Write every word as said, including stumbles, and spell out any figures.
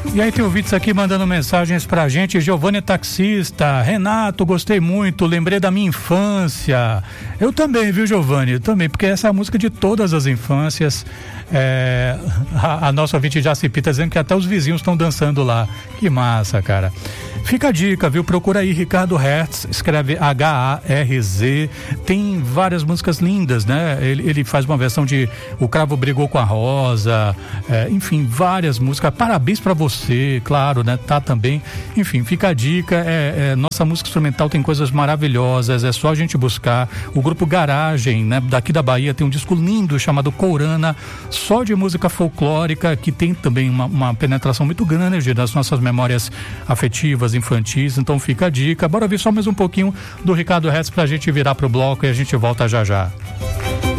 E aí tem ouvintes aqui mandando mensagens pra gente. Giovanni Taxista, Renato, gostei muito, lembrei da minha infância. Eu também, viu, Giovanni? Eu também, porque essa é a música de todas as infâncias. É, a, a nossa ouvinte Jacipi tá dizendo que até os vizinhos estão dançando lá. Que massa, cara. Fica a dica, viu? Procura aí Ricardo Hertz, escreve H A R Z. Tem várias músicas lindas, né? Ele, ele faz uma versão de O Cravo Brigou com a Rosa, é, enfim, várias músicas. Parabéns pra você, claro, né? Tá também. Enfim, fica a dica. É, é, nossa música instrumental tem coisas maravilhosas, é só a gente buscar. O grupo Garagem, né? Daqui da Bahia, tem um disco lindo chamado Courana, só de música folclórica, que tem também uma, uma penetração muito grande das nossas memórias afetivas, infantis. Então fica a dica. Bora ver só mais um pouquinho do Ricardo Hertz pra gente virar pro bloco e a gente volta já já.